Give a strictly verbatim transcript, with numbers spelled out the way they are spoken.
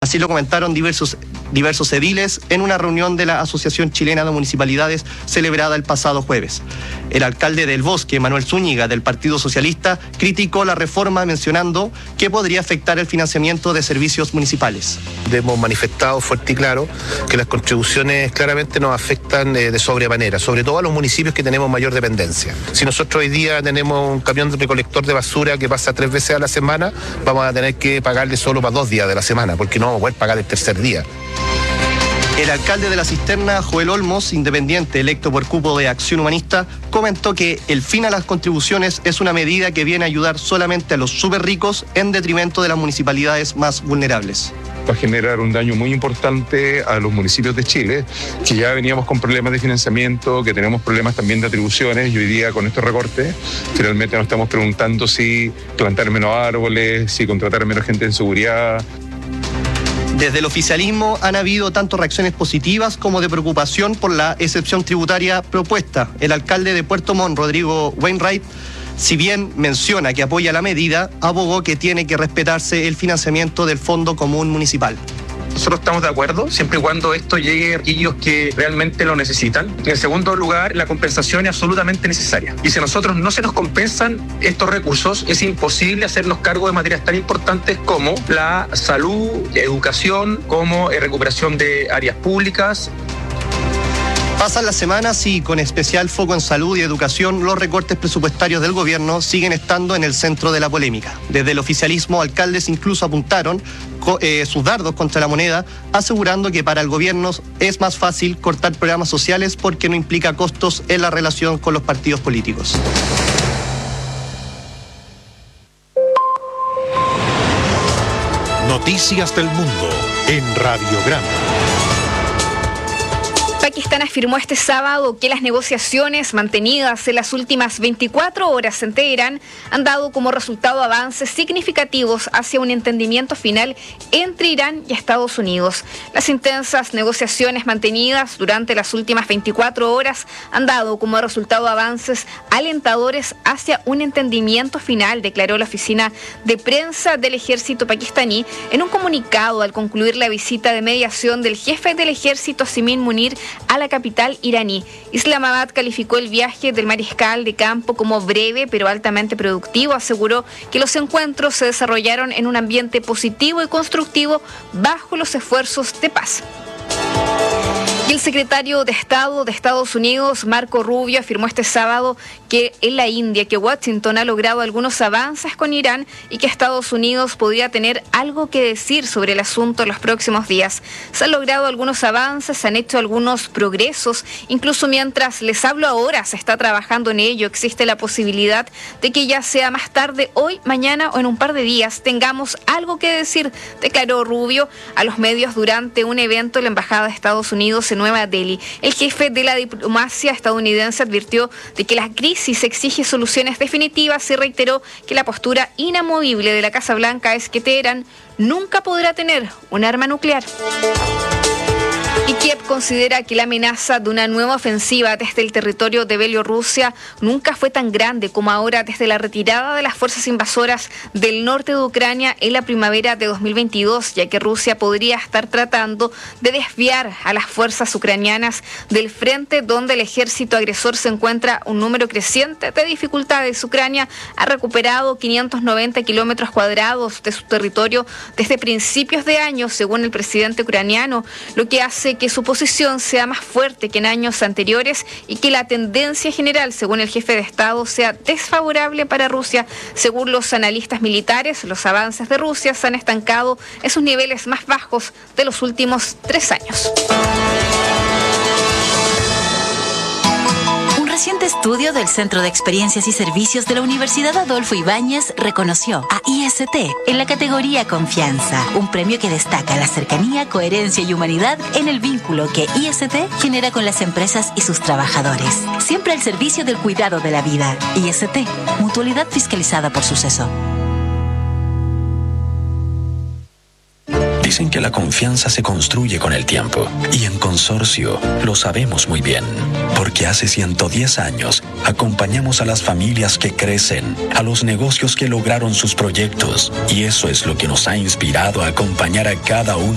Así lo comentaron diversos, diversos ediles en una reunión de la Asociación Chilena de Municipalidades celebrada el pasado jueves. El alcalde del Bosque, Manuel Zúñiga, del Partido Socialista, criticó la reforma mencionando que podría afectar el financiamiento de servicios municipales. Hemos manifestado fuerte y claro que las contribuciones claramente nos afectan eh, de sobremanera, sobre todo a los municipios que tenemos mayor dependencia. Si nosotros hoy día tenemos un camión de recolector de basura que pasa tres veces a la semana, vamos a tener que pagarle solo para dos días de la semana, porque no vamos a poder pagar el tercer día. El alcalde de La Cisterna, Joel Olmos, independiente electo por cupo de Acción Humanista, comentó que el fin a las contribuciones es una medida que viene a ayudar solamente a los súper ricos en detrimento de las municipalidades más vulnerables. Va a generar un daño muy importante a los municipios de Chile, que ya veníamos con problemas de financiamiento, que tenemos problemas también de atribuciones, y hoy día con estos recortes finalmente nos estamos preguntando si plantar menos árboles, si contratar menos gente en seguridad. Desde el oficialismo han habido tanto reacciones positivas como de preocupación por la excepción tributaria propuesta. El alcalde de Puerto Montt, Rodrigo Wainwright, si bien menciona que apoya la medida, abogó que tiene que respetarse el financiamiento del Fondo Común Municipal. Nosotros estamos de acuerdo, siempre y cuando esto llegue a aquellos que realmente lo necesitan. En segundo lugar, la compensación es absolutamente necesaria. Y si a nosotros no se nos compensan estos recursos, es imposible hacernos cargo de materias tan importantes como la salud, educación, como eh, recuperación de áreas públicas. Pasan las semanas y, con especial foco en salud y educación, los recortes presupuestarios del gobierno siguen estando en el centro de la polémica. Desde el oficialismo, alcaldes incluso apuntaron eh, sus dardos contra la moneda, asegurando que para el gobierno es más fácil cortar programas sociales porque no implica costos en la relación con los partidos políticos. Noticias del Mundo en Radiograma. Pakistán afirmó este sábado que las negociaciones mantenidas en las últimas veinticuatro horas en Teherán han dado como resultado avances significativos hacia un entendimiento final entre Irán y Estados Unidos. Las intensas negociaciones mantenidas durante las últimas veinticuatro horas han dado como resultado avances alentadores hacia un entendimiento final, declaró la oficina de prensa del ejército pakistaní en un comunicado al concluir la visita de mediación del jefe del ejército, Simin Munir, a la capital iraní. Islamabad calificó el viaje del mariscal de campo como breve pero altamente productivo. Aseguró que los encuentros se desarrollaron en un ambiente positivo y constructivo bajo los esfuerzos de paz. Y el secretario de Estado de Estados Unidos, Marco Rubio, afirmó este sábado que en la India, que Washington ha logrado algunos avances con Irán y que Estados Unidos podría tener algo que decir sobre el asunto en los próximos días. Se han logrado algunos avances, se han hecho algunos progresos, incluso mientras les hablo ahora se está trabajando en ello. Existe la posibilidad de que ya sea más tarde, hoy, mañana o en un par de días, tengamos algo que decir, declaró Rubio a los medios durante un evento en la Embajada de Estados Unidos en Nueva Delhi. El jefe de la diplomacia estadounidense advirtió de que la crisis exige soluciones definitivas y reiteró que la postura inamovible de la Casa Blanca es que Teherán nunca podrá tener un arma nuclear. Y Kiev considera que la amenaza de una nueva ofensiva desde el territorio de Bielorrusia nunca fue tan grande como ahora desde la retirada de las fuerzas invasoras del norte de Ucrania en la primavera de dos mil veintidós, ya que Rusia podría estar tratando de desviar a las fuerzas ucranianas del frente donde el ejército agresor se encuentra un número creciente de dificultades. Ucrania ha recuperado quinientos noventa kilómetros cuadrados de su territorio desde principios de año, según el presidente ucraniano, lo que hace que su posición sea más fuerte que en años anteriores y que la tendencia general, según el jefe de Estado, sea desfavorable para Rusia. Según los analistas militares, los avances de Rusia se han estancado en sus niveles más bajos de los últimos tres años. Un reciente estudio del Centro de Experiencias y Servicios de la Universidad Adolfo Ibáñez reconoció a I S T en la categoría Confianza, un premio que destaca la cercanía, coherencia y humanidad en el vínculo que I S T genera con las empresas y sus trabajadores. Siempre al servicio del cuidado de la vida. I S T, mutualidad fiscalizada por Suceso. Dicen que la confianza se construye con el tiempo, y en Consorcio lo sabemos muy bien, porque hace ciento diez años acompañamos a las familias que crecen, a los negocios que lograron sus proyectos, y eso es lo que nos ha inspirado a acompañar a cada uno